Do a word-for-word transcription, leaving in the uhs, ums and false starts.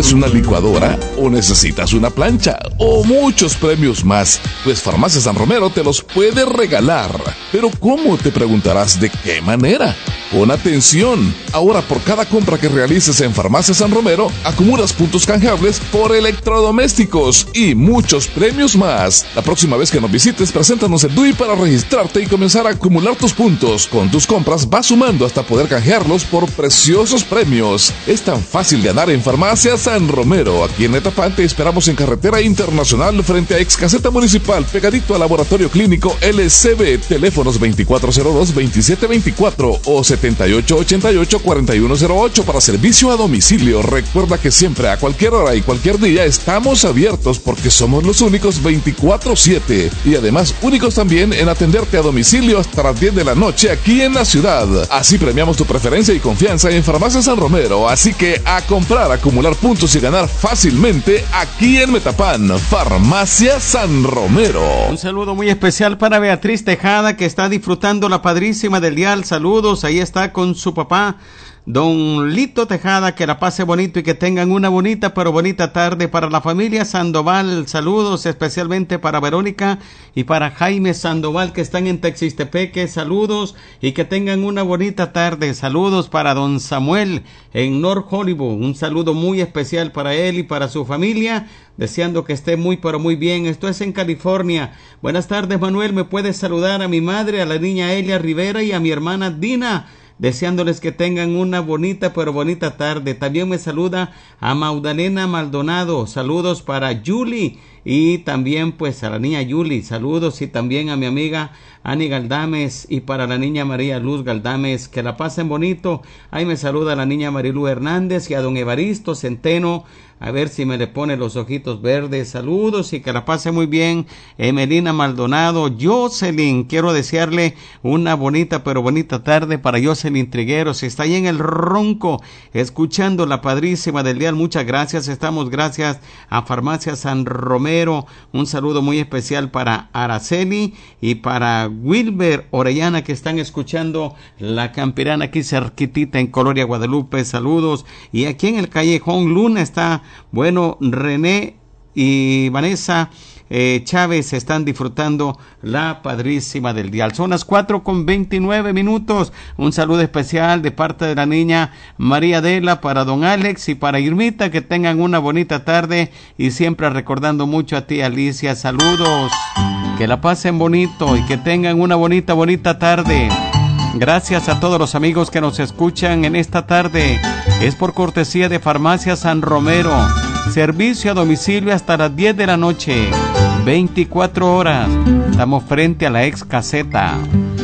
¿Quieres una licuadora o necesitas una plancha o muchos premios más? Pues Farmacia San Romero te los puede regalar. ¿Pero cómo? Te preguntarás, ¿de qué manera? Pon atención. Ahora por cada compra que realices en Farmacia San Romero, acumulas puntos canjeables por electrodomésticos y muchos premios más. La próxima vez que nos visites, preséntanos el D U I para registrarte y comenzar a acumular tus puntos. Con tus compras vas sumando hasta poder canjearlos por preciosos premios. Es tan fácil ganar en Farmacia San Romero. Aquí en Metapán te esperamos en Carretera Internacional frente a Ex Caseta Municipal, pegadito al Laboratorio Clínico L C B. Teléfonos veinticuatro cero dos, veintisiete veinticuatro o setenta y ocho ochenta y ocho, cuarenta y uno cero ocho para servicio a domicilio. Recuerda que siempre, a cualquier hora y cualquier día, estamos abiertos porque somos los únicos veinticuatro siete y además únicos también en atenderte a domicilio hasta las diez de la noche aquí en la ciudad. Así premiamos tu preferencia y confianza en Farmacia San Romero. Así que a comprar, acumular puntos y ganar fácilmente aquí en Metapán. Farmacia San Romero. Un saludo muy especial para Beatriz Tejada, que está disfrutando la padrísima del dial. Saludos, ahí está con su papá, don Lito Tejada. Que la pase bonito y que tengan una bonita pero bonita tarde. Para la familia Sandoval, saludos especialmente para Verónica y para Jaime Sandoval, que están en Texistepeque. Saludos y que tengan una bonita tarde. Saludos para don Samuel en North Hollywood, un saludo muy especial para él y para su familia, deseando que esté muy pero muy bien. Esto es en California. Buenas tardes, Manuel. ¿Me puedes saludar a mi madre, a la niña Elia Rivera y a mi hermana Dina? Deseándoles que tengan una bonita pero bonita tarde. También me saluda a Magdalena Maldonado. Saludos para Julie y también pues a la niña Julie. Saludos y también a mi amiga Ani Galdames y para la niña María Luz Galdames. Que la pasen bonito. Ahí me saluda la niña Marilu Hernández y a don Evaristo Centeno. A ver si me le pone los ojitos verdes. Saludos y que la pase muy bien. Emelina Maldonado. Jocelyn, quiero desearle una bonita pero bonita tarde para Jocelyn Trigueros. Está ahí en el Ronco escuchando la padrísima del dial. Muchas gracias. Estamos gracias a Farmacia San Romero. Un saludo muy especial para Araceli y para Wilber Orellana, que están escuchando la Campirana aquí cerquitita en Colonia Guadalupe. Saludos. Y aquí en el Callejón Luna está, bueno, René y Vanessa eh, Chávez están disfrutando la padrísima del dial. Son las cuatro con veintinueve minutos. Un saludo especial de parte de la niña María Adela para don Alex y para Irmita. Que tengan una bonita tarde y siempre recordando mucho a ti, Alicia. Saludos, que la pasen bonito y que tengan una bonita, bonita tarde. Gracias a todos los amigos que nos escuchan en esta tarde. Es por cortesía de Farmacia San Romero. Servicio a domicilio hasta las diez de la noche. veinticuatro horas. Estamos frente a la Ex Caseta.